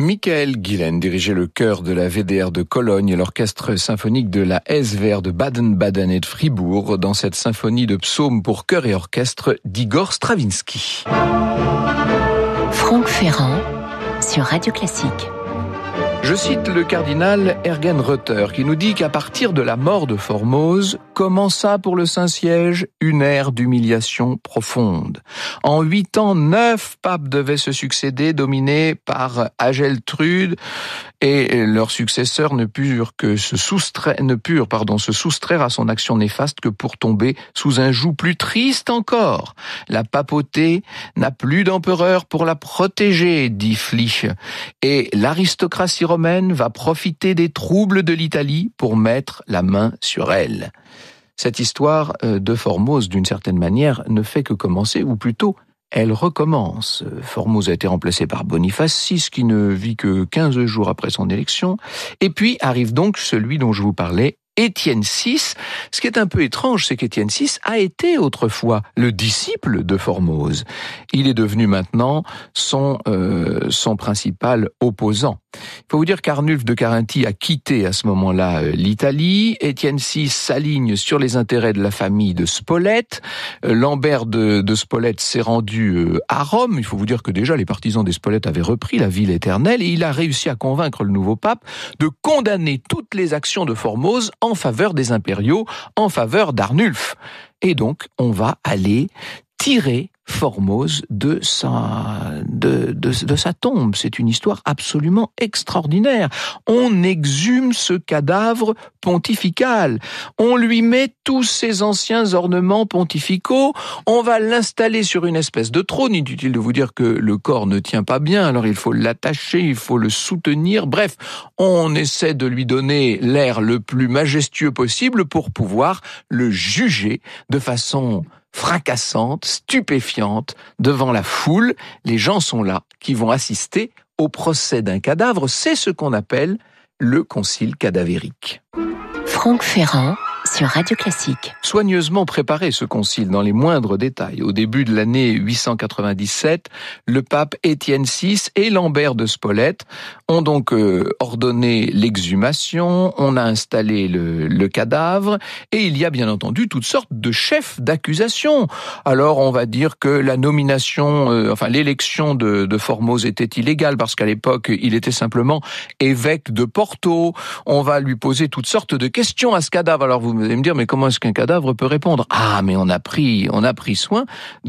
Michael Gillen dirigeait le chœur de la VDR de Cologne et l'orchestre symphonique de la SVR de Baden-Baden et de Fribourg dans cette symphonie de psaumes pour chœur et orchestre d'Igor Stravinsky. Franck Ferrand sur Radio Classique. Je cite le cardinal Hergenrötter qui nous dit qu'à partir de la mort de Formose, commença pour le Saint-Siège une ère d'humiliation profonde. En 8 ans, 9 papes devaient se succéder, dominés par Ageltrude, et leurs successeurs ne purent se soustraire à son action néfaste que pour tomber sous un joug plus triste encore. La papauté n'a plus d'empereur pour la protéger, dit Flich, et l'aristocratie romaine va profiter des troubles de l'Italie pour mettre la main sur elle. Cette histoire de Formose, d'une certaine manière, ne fait que commencer, ou plutôt, elle recommence. Formose a été remplacé par Boniface VI, qui ne vit que 15 jours après son élection. Et puis arrive donc celui dont je vous parlais, Étienne VI. Ce qui est un peu étrange, c'est qu'Étienne VI a été autrefois le disciple de Formose. Il est devenu maintenant son principal opposant. Il faut vous dire qu'Arnulf de Carinthie a quitté à ce moment-là l'Italie. Étienne VI s'aligne sur les intérêts de la famille de Spolète. Lambert de Spolète s'est rendu à Rome. Il faut vous dire que déjà les partisans des Spolète avaient repris la ville éternelle et il a réussi à convaincre le nouveau pape de condamner toutes les actions de Formose en faveur des impériaux, en faveur d'Arnulf. Et donc, on va aller tirer Formose de sa tombe. C'est une histoire absolument extraordinaire. On exhume ce cadavre pontifical. On lui met tous ses anciens ornements pontificaux. On va l'installer sur une espèce de trône. Inutile de vous dire que le corps ne tient pas bien, alors il faut l'attacher, il faut le soutenir. Bref, on essaie de lui donner l'air le plus majestueux possible pour pouvoir le juger de façon fracassante, stupéfiante, devant la foule. Les gens sont là, qui vont assister au procès d'un cadavre. C'est ce qu'on appelle le concile cadavérique. Franck Ferrand sur Radio Classique. Soigneusement préparé ce concile dans les moindres détails. Au début de l'année 897, le pape Étienne VI et Lambert de Spolète ont donc ordonné l'exhumation, on a installé le cadavre et il y a bien entendu toutes sortes de chefs d'accusation. Alors on va dire que la nomination, l'élection de Formose était illégale parce qu'à l'époque il était simplement évêque de Porto. On va lui poser toutes sortes de questions à ce cadavre. Alors vous allez me dire, mais comment est-ce qu'un cadavre peut répondre ? Ah, mais on a pris soin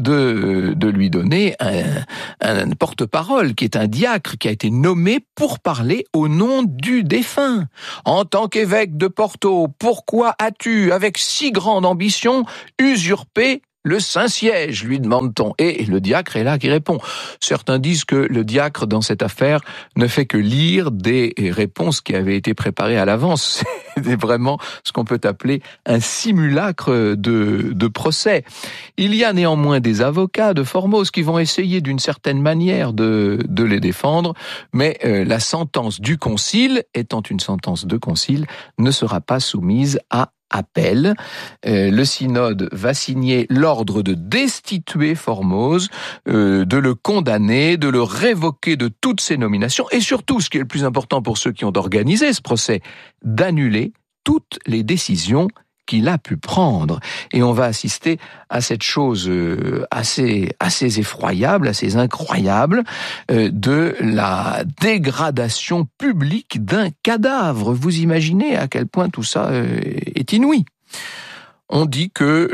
de lui donner un porte-parole qui est un diacre qui a été nommé pour parler au nom du défunt. En tant qu'évêque de Porto, pourquoi as-tu, avec si grande ambition, usurpé le Saint-Siège, lui demande-t-on. Et le diacre est là qui répond. Certains disent que le diacre, dans cette affaire, ne fait que lire des réponses qui avaient été préparées à l'avance. C'est vraiment ce qu'on peut appeler un simulacre de procès. Il y a néanmoins des avocats de Formose qui vont essayer d'une certaine manière de les défendre, mais la sentence du concile, étant une sentence de concile, ne sera pas soumise à appel. Le synode va signer l'ordre de destituer Formose, de le condamner, de le révoquer de toutes ses nominations et surtout, ce qui est le plus important pour ceux qui ont organisé ce procès, d'annuler toutes les décisions qu'il a pu prendre. Et on va assister à cette chose assez effroyable, assez incroyable, de la dégradation publique d'un cadavre. Vous imaginez à quel point tout ça est inouï. On dit que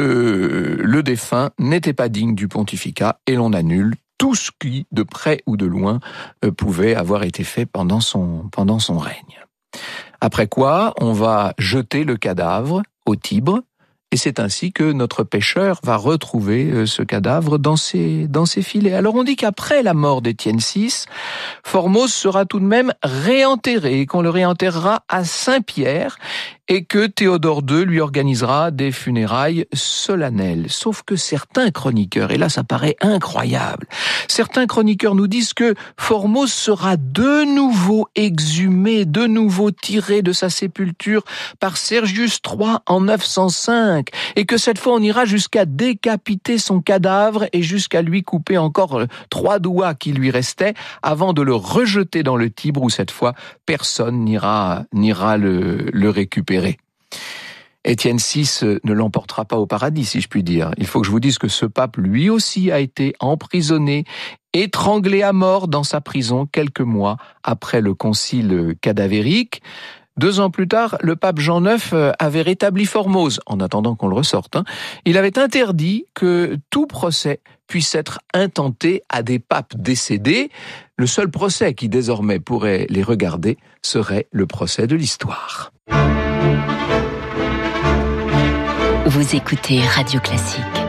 le défunt n'était pas digne du pontificat et l'on annule tout ce qui, de près ou de loin, pouvait avoir été fait pendant son règne. Après quoi, on va jeter le cadavre au Tibre, et c'est ainsi que notre pêcheur va retrouver ce cadavre dans ses filets. Alors on dit qu'après la mort d'Étienne VI, Formose sera tout de même réenterré, et qu'on le réenterrera à Saint-Pierre, et que Théodore II lui organisera des funérailles solennelles. Sauf que certains chroniqueurs, et là ça paraît incroyable, certains chroniqueurs nous disent que Formose sera de nouveau exhumé, de nouveau tiré de sa sépulture par Sergius III en 905, et que cette fois on ira jusqu'à décapiter son cadavre et jusqu'à lui couper encore 3 doigts qui lui restaient avant de le rejeter dans le Tibre où cette fois personne n'ira le récupérer. Étienne VI ne l'emportera pas au paradis, si je puis dire. Il faut que je vous dise que ce pape, lui aussi, a été emprisonné, étranglé à mort dans sa prison quelques mois après le concile cadavérique. 2 ans plus tard, le pape Jean IX avait rétabli Formose, en attendant qu'on le ressorte. Il avait interdit que tout procès puisse être intenté à des papes décédés. Le seul procès qui désormais pourrait les regarder serait le procès de l'histoire. Vous écoutez Radio Classique.